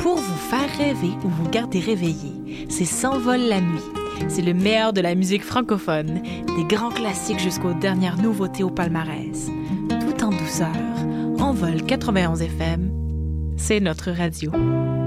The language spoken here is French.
pour vous faire rêver ou vous garder réveillé. C'est S'envole la nuit. C'est le meilleur de la musique francophone, des grands classiques jusqu'aux dernières nouveautés au palmarès. Tout en douceur, Envol 91 FM, c'est notre radio.